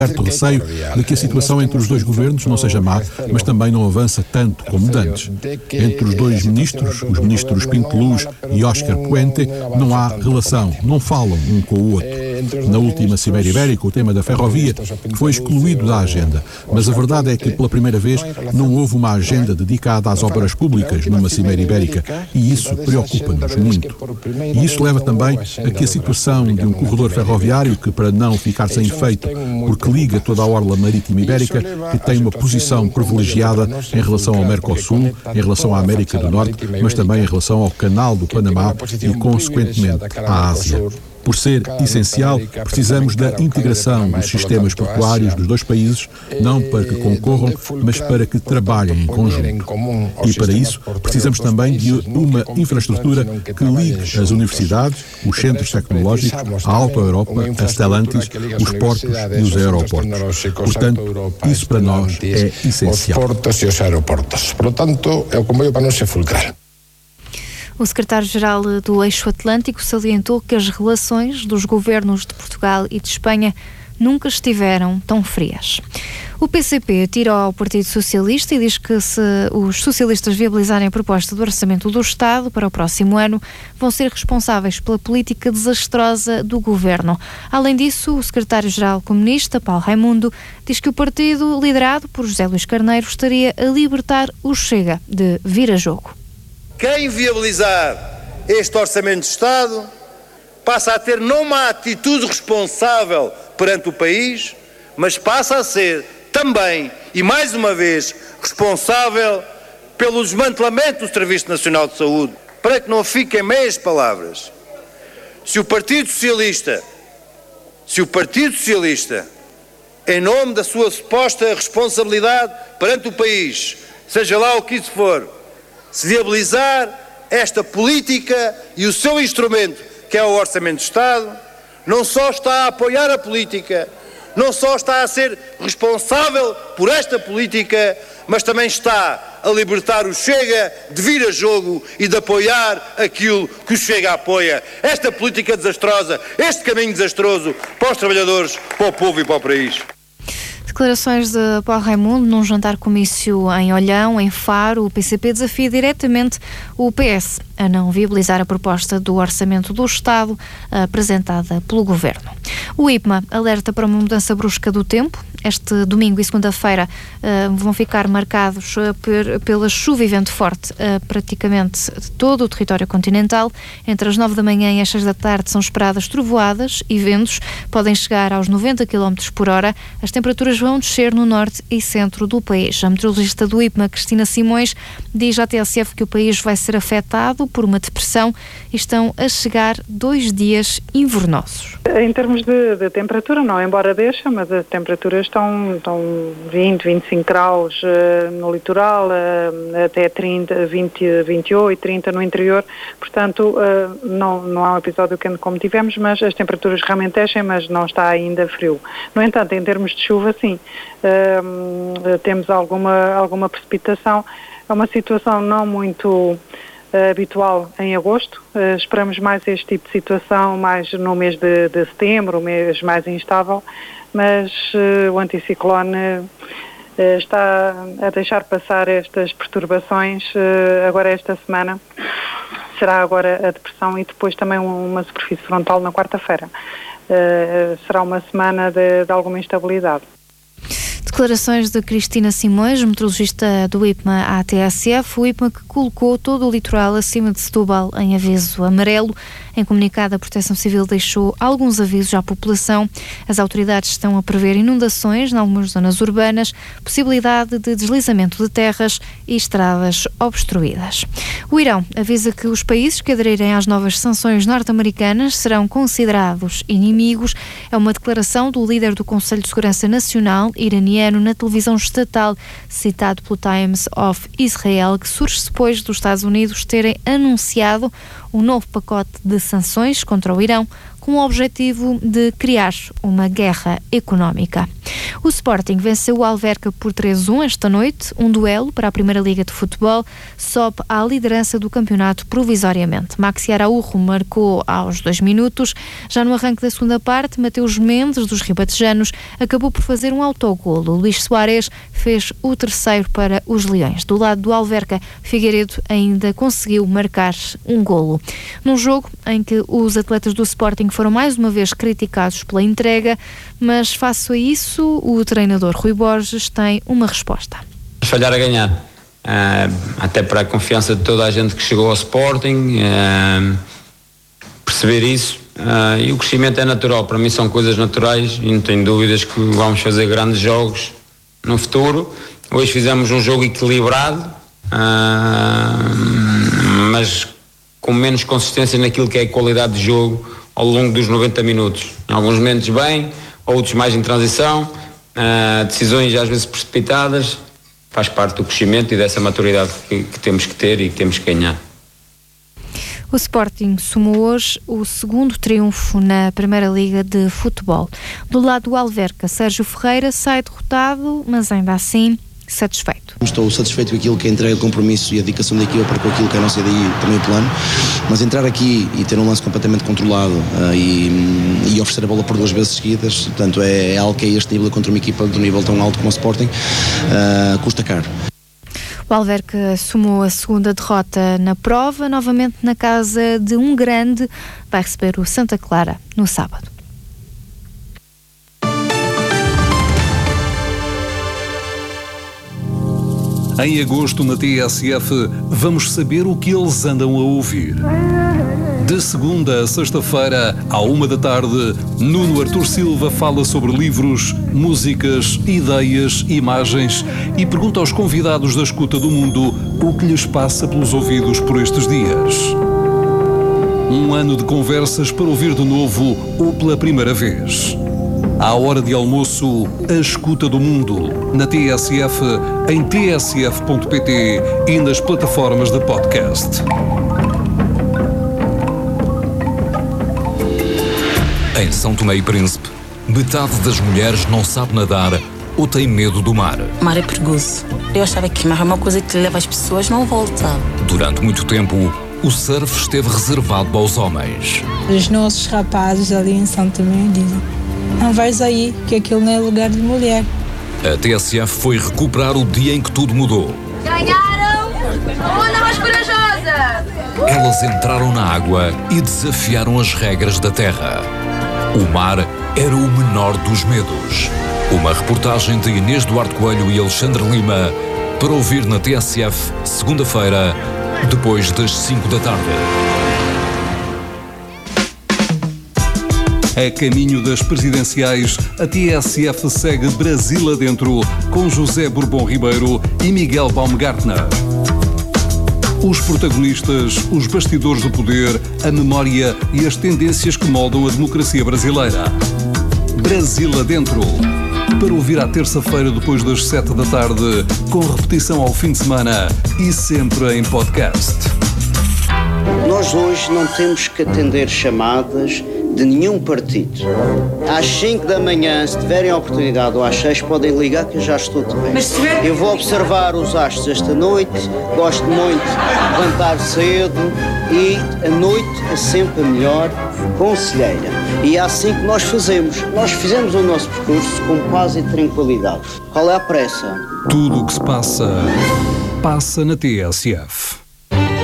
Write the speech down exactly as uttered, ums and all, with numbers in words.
certo receio de que a situação entre os dois governos não seja má, mas também não avança tanto como de antes. Entre os dois ministros, os ministros Pinto Luz e Óscar Puente, não há relação, não falam um com o outro. Na última Cimeira Ibérica, o tema da ferrovia foi excluído da agenda, mas a verdade é que, pela primeira vez, não houve uma agenda dedicada às obras públicas numa Cimeira Ibérica, e isso preocupa-nos muito. E isso leva também a que a situação de um corredor ferroviário que, para não ficar sem efeito, porque liga toda a orla marítima ibérica, que tem uma posição privilegiada em relação ao Mercosul, em relação à América do Norte, mas também em relação ao Canal do Panamá e, consequentemente, à Ásia. Por ser essencial, precisamos da integração dos sistemas portuários dos dois países, não para que concorram, mas para que trabalhem em conjunto. E para isso, precisamos também de uma infraestrutura que ligue as universidades, os centros tecnológicos, a Alta Europa, a Stellantis, os portos e os aeroportos. Portanto, isso para nós é essencial. Os portos e os aeroportos. Portanto, o comboio para nós é fulcral. O secretário-geral do Eixo Atlântico salientou que as relações dos governos de Portugal e de Espanha nunca estiveram tão frias. O P C P atira ao Partido Socialista e diz que se os socialistas viabilizarem a proposta do Orçamento do Estado para o próximo ano, vão ser responsáveis pela política desastrosa do governo. Além disso, o secretário-geral comunista, Paulo Raimundo, diz que o partido, liderado por José Luís Carneiro, estaria a libertar o Chega de vir a jogo. Quem viabilizar este Orçamento de Estado passa a ter não uma atitude responsável perante o país, mas passa a ser também, e mais uma vez, responsável pelo desmantelamento do Serviço Nacional de Saúde. Para que não fiquem meias palavras, se o Partido Socialista, se o Partido Socialista, em nome da sua suposta responsabilidade perante o país, seja lá o que isso for, se viabilizar esta política e o seu instrumento, que é o Orçamento de Estado, não só está a apoiar a política, não só está a ser responsável por esta política, mas também está a libertar o Chega de vir a jogo e de apoiar aquilo que o Chega apoia. Esta política desastrosa, este caminho desastroso para os trabalhadores, para o povo e para o país. Declarações de Paulo Raimundo num jantar-comício em Olhão, em Faro. O P C P desafia diretamente o P S a não viabilizar a proposta do Orçamento do Estado apresentada pelo Governo. O I P M A alerta para uma mudança brusca do tempo. Este domingo e segunda-feira uh, vão ficar marcados uh, per, pela chuva e vento forte uh, praticamente todo o território continental. Entre as nove da manhã e as seis da tarde são esperadas trovoadas e ventos. Podem chegar aos noventa quilómetros por hora. As temperaturas vão descer no norte e centro do país. A meteorologista do I P M A, Cristina Simões, diz à T S F que o país vai ser afetado por uma depressão e estão a chegar dois dias invernosos. Em termos de, de temperatura, não, embora deixa, mas as temperaturas estão, estão vinte, vinte e cinco graus uh, no litoral, uh, até trinta, vinte, vinte e oito, trinta no interior, portanto uh, não, não há um episódio quente como tivemos, mas as temperaturas realmente descem, mas não está ainda frio. No entanto, em termos de chuva, sim, uh, temos alguma, alguma precipitação, é uma situação não muito habitual em agosto. Uh, esperamos mais este tipo de situação mais no mês de, de setembro, o mês mais instável, mas uh, o anticiclone uh, está a deixar passar estas perturbações. Uh, agora esta semana será agora a depressão e depois também uma superfície frontal na quarta-feira. Uh, será uma semana de, de alguma instabilidade. Declarações de Cristina Simões, meteorologista do I P M A à T S F. O I P M A que colocou todo o litoral acima de Setúbal em aviso amarelo. Em comunicado, a Proteção Civil deixou alguns avisos à população. As autoridades estão a prever inundações em algumas zonas urbanas, possibilidade de deslizamento de terras e estradas obstruídas. O Irão avisa que os países que aderirem às novas sanções norte-americanas serão considerados inimigos. É uma declaração do líder do Conselho de Segurança Nacional iraniano na televisão estatal, citado pelo Times of Israel, que surge depois dos Estados Unidos terem anunciado um novo pacote de sanções contra o Irão com o objetivo de criar uma guerra económica. O Sporting venceu o Alverca por três a um esta noite, um duelo para a Primeira Liga de Futebol, sobe à liderança do campeonato provisoriamente. Maxi Araújo marcou aos dois minutos. Já no arranque da segunda parte, Mateus Mendes, dos ribatejanos, acabou por fazer um autogolo. Luís Soares fez o terceiro para os Leões. Do lado do Alverca, Figueiredo ainda conseguiu marcar um golo. Num jogo em que os atletas do Sporting foram mais uma vez criticados pela entrega, mas face a isso, o treinador Rui Borges tem uma resposta. Falhar a ganhar, uh, até para a confiança de toda a gente que chegou ao Sporting, uh, perceber isso, uh, e o crescimento é natural, para mim são coisas naturais e não tenho dúvidas que vamos fazer grandes jogos no futuro. Hoje fizemos um jogo equilibrado, uh, mas com menos consistência naquilo que é a qualidade de jogo ao longo dos noventa minutos. Em alguns momentos bem, outros mais em transição, uh, decisões às vezes precipitadas, faz parte do crescimento e dessa maturidade que, que temos que ter e que temos que ganhar. O Sporting somou hoje o segundo triunfo na Primeira Liga de Futebol. Do lado do Alverca, Sérgio Ferreira sai derrotado, mas ainda assim satisfeito. Estou satisfeito com aquilo que é a entrega de compromisso e a dedicação da equipa para com aquilo que é a nossa ideia e também o plano, mas entrar aqui e ter um lance completamente controlado uh, e, e oferecer a bola por duas vezes seguidas, portanto é, é algo que é este nível contra uma equipa de um nível tão alto como o Sporting, uh, custa caro. O Alverca somou a segunda derrota na prova, novamente na casa de um grande, vai receber o Santa Clara no sábado. Em agosto, na T S F, vamos saber o que eles andam a ouvir. De segunda a sexta-feira, à uma da tarde, Nuno Artur Silva fala sobre livros, músicas, ideias, imagens e pergunta aos convidados da escuta do mundo o que lhes passa pelos ouvidos por estes dias. Um ano de conversas para ouvir de novo ou pela primeira vez. À hora de almoço, a escuta do mundo, na T S F, em t s f ponto p t e nas plataformas de podcast. Em São Tomé e Príncipe, metade das mulheres não sabe nadar ou tem medo do mar. O mar é perigoso. Eu achava que mar é uma coisa que leva as pessoas não volta. Durante muito tempo, o surf esteve reservado aos homens. Os nossos rapazes ali em São Tomé dizem: não vais aí, que aquilo não é lugar de mulher. A T S F foi recuperar o dia em que tudo mudou. Ganharam! A onda mais corajosa! Elas entraram na água e desafiaram as regras da terra. O mar era o menor dos medos. Uma reportagem de Inês Duarte Coelho e Alexandre Lima para ouvir na T S F, segunda-feira, depois das cinco da tarde. A caminho das presidenciais, a T S F segue Brasil adentro com José Bourbon Ribeiro e Miguel Baumgartner. Os protagonistas, os bastidores do poder, a memória e as tendências que moldam a democracia brasileira. Brasil adentro. Para ouvir à terça-feira depois das sete da tarde, com repetição ao fim de semana e sempre em podcast. Nós hoje não temos que atender chamadas de nenhum partido. Às cinco da manhã, se tiverem a oportunidade, ou às seis, podem ligar que eu já estou de bem. Eu vou observar os astros esta noite, gosto muito de levantar cedo e a noite é sempre a melhor conselheira. E é assim que nós fazemos. Nós fizemos o nosso percurso com paz e tranquilidade. Qual é a pressa? Tudo o que se passa, passa na T S F.